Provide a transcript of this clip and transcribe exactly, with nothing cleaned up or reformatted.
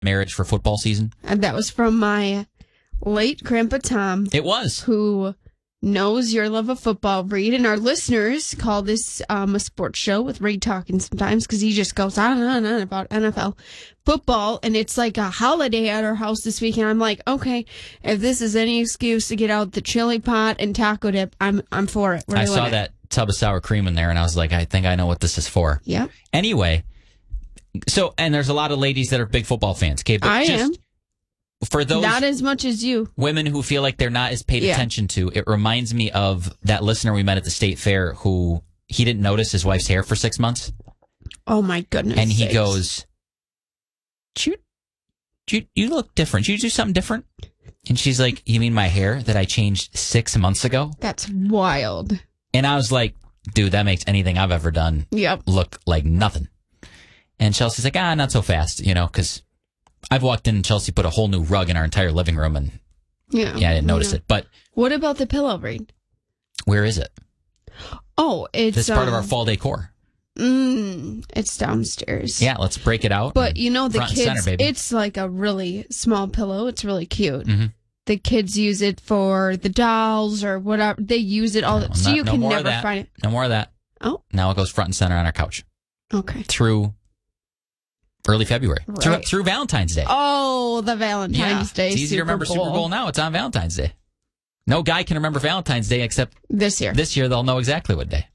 marriage for football season? And that was from my late Grandpa Tom. It was. Who knows your love of football, Reed. And our listeners call this um, a sports show with Reed talking sometimes because he just goes on and on and on about N F L football. And it's like a holiday at our house this weekend. I'm like, okay, if this is any excuse to get out the chili pot and taco dip, I'm I'm for it. We're I doing saw it. that tub of sour cream in there, and I was like, I think I know what this is for. Yeah. Anyway, so, and there's a lot of ladies that are big football fans. Okay, but I just am. For those Not as much as you. women who feel like they're not as paid Yeah. attention to, it reminds me of that listener we met at the state fair who he didn't notice his wife's hair for six months. Oh, my goodness. And he sakes. goes, you, you, you look different. Did you do something different? And she's like, you mean my hair that I changed six months ago? That's wild. And I was like, dude, that makes anything I've ever done Yep. look like nothing. And Chelsea's like, ah, not so fast, you know, because I've walked in and Chelsea put a whole new rug in our entire living room, and Yeah. yeah, I didn't notice Yeah. it. But What about the pillow, Reed? where is it? Oh, it's This is part of our um, fall decor. Mm, it's downstairs. Yeah, let's break it out. But you know, the front and kids, center, baby. it's like a really small pillow. It's really cute. Mm-hmm. The kids use it for the dolls or whatever. They use it all. No, so no- you no can more of never that. find it. No more of that. Oh. Now it goes front and center on our couch Okay. through early February, Right. through, through Valentine's Day. Oh, the Valentine's yeah. Day It's easy Super to remember Bowl. Super Bowl now. It's on Valentine's Day. No guy can remember Valentine's Day except This year. this year they'll know exactly what day.